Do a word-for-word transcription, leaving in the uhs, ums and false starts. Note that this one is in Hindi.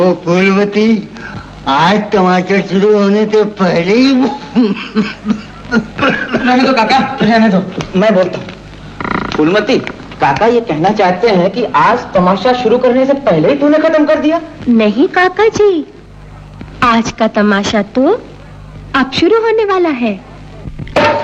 ओ फूलवती, आज टमाटर शुरू होने से पहले ही रहने दो काका, रहने दो। मैं बोलता हूँ। फूलमती, काका ये कहना चाहते हैं कि आज तमाशा शुरू करने से पहले ही तूने खत्म कर दिया। नहीं काका जी, आज का तमाशा तो अब शुरू होने वाला है।